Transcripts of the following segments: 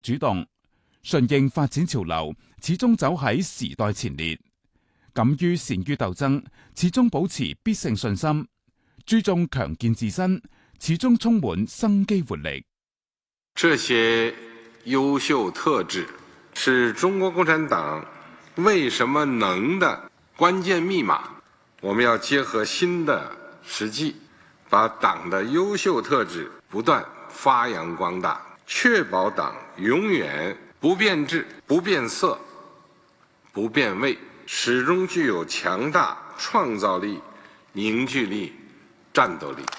主動，順應發展潮流，始終走喺時代前列，敢於善於鬥爭，始終保持必勝信心，注重強健自身，始終充滿生機活力。 這些優秀特質是中國共產黨為什麼能的關鍵密碼。我們要結合新的實際，把黨的優秀特質不斷發揚光大，確保黨永遠不變質、不變色、不變味，始終具有強大創造力、凝聚力、戰鬥力。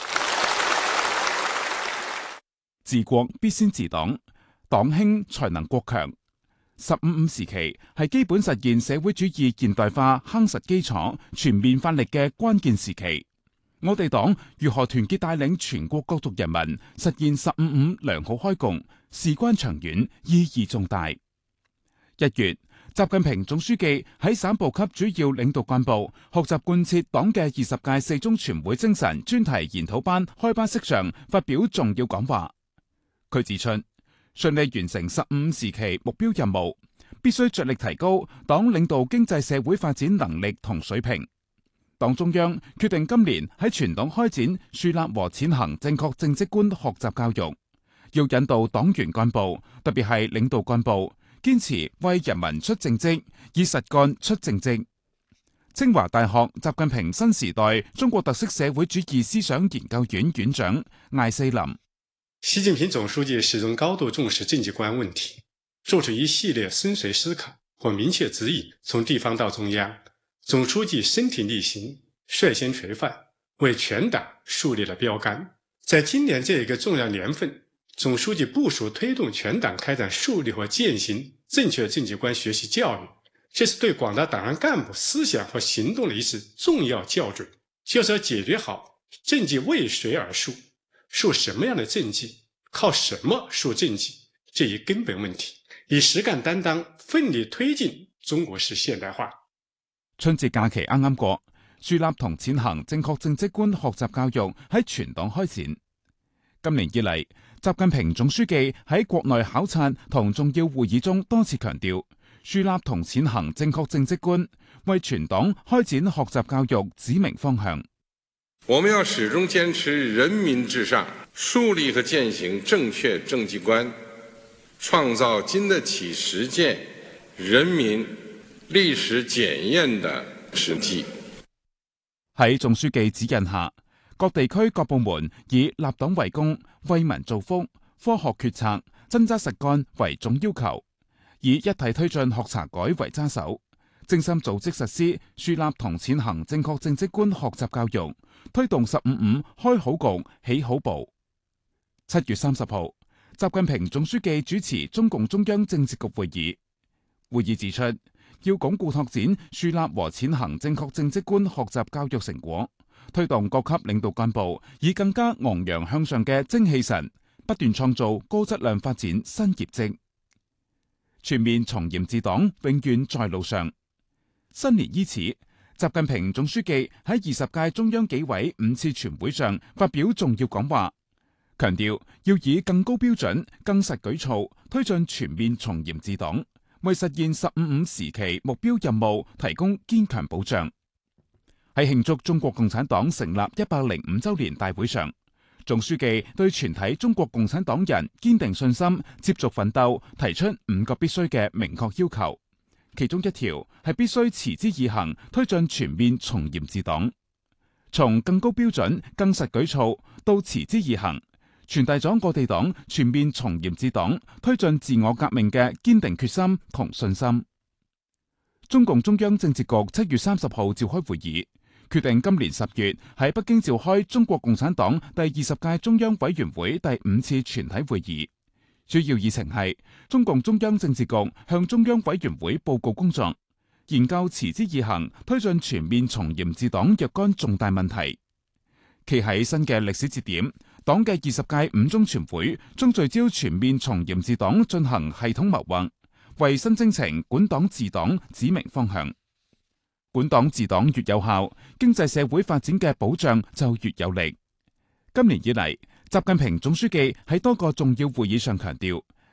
治國必先治黨，黨興才能國強。15+5時期係基本實現社會主義現代化夯實基礎、全面發力嘅關鍵時期。我哋黨如何團結帶領全國各族人民實現15+5良好開共，事關長遠，意義重大。1月，習近平總書記喺省部級主要領導幹部學習貫徹黨嘅20屆四中全會精神專題研討班開班式上發表重要講話。佢指出，順利完成15+5時期目標任務，必須着力提高黨領導經濟社會發展能力同水平。黨中央決定今年喺全黨開展樹立和踐行正確政績觀學習教育，要引導黨員幹部，特別係領導幹部，堅持為人民出政績，以實幹出政績。清華大學習近平新時代中國特色社會主義思想研究院院長艾希林。 習近平總書記始終高度重視政績觀問題，做出一系列深邃思考或明確指引，從地方到中央，總書記身體力行，率先垂範，為全黨樹立了標杆。在今年這一個重要年份，總書記部署推動全黨開展樹立和踐行正確政績觀學習教育，這是對廣大黨員幹部思想和行動的一次重要校準，就是要解決好政績為誰而樹，樹什麼樣的政績，靠什麼樹政績這一根本問題，以實幹擔當奮力推進中國式現代化。 春節假期啱啱過，樹立同踐行正確政績觀學習教育喺全黨開展。今年以嚟，習近平總書記喺國內考察同重要會議中多次強調，樹立同踐行正確政績觀，為全黨開展學習教育指明方向。 我們要始終堅持人民至上，樹立和踐行正確政績觀，創造經得起實踐、人民歷史檢驗的實際。 喺總書記指引下，各地區各部門以立黨為公、為民造福、科學決策、真揸實幹為總要求，以一體推進學查改為揸手，精心組織實施樹立同踐行正確政績觀學習教育，推動15+5開好局、起好步。7月30號，習近平總書記主持中共中央政治局會議。會議指出，要鞏固拓展樹立和踐行正確政績觀學習教育成果，推動各級領導幹部以更加昂揚向上嘅精氣神，不斷創造高質量發展新業績。全面從嚴治黨永遠在路上。新年伊始，習近平總書記喺20屆中央紀委5次全會上發表重要講話，強調要以更高標準、更實舉措推進全面從嚴治黨，為實現15+5時期目標任務提供堅強保障。喺慶祝中國共產黨成立105週年大會上，總書記對全體中國共產黨人堅定信心、接續奮鬥提出5個必須嘅明確要求，其中一條係必須持之以恆推進全面從嚴治黨。從更高標準、更實舉措到持之以恆，傳遞咗我哋黨全面從嚴治黨推進自我革命嘅堅定決心同信心。中共中央政治局7月30號召開會議，決定今年10月喺北京召開中國共產黨第20屆中央委員會第5次全體會議，主要議程係中共中央政治局向中央委員會報告工作，研究持之以恆推進全面從嚴治黨若干重大問題。企喺新嘅歷史節點，黨嘅20屆5中全會將聚焦全面從嚴治黨進行系統謀劃，為新征程管黨治黨指明方向。管黨治黨越有效，經濟社會發展嘅保障就越有力。今年以嚟，習近平總書記喺多個重要會議上強調，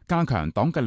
加強黨嘅